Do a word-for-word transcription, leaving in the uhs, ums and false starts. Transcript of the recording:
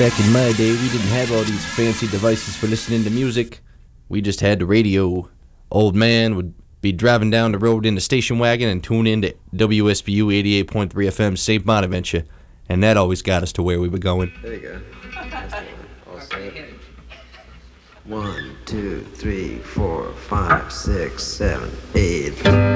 Back in my day, we didn't have all these fancy devices for listening to music. We just had the radio. Old man would be driving down the road in the station wagon and tune in to W S B U eighty-eight point three F M Saint Bonaventure, and that always got us to where we were going. There you go. All set. One, two, three, four, five, six, seven, eight.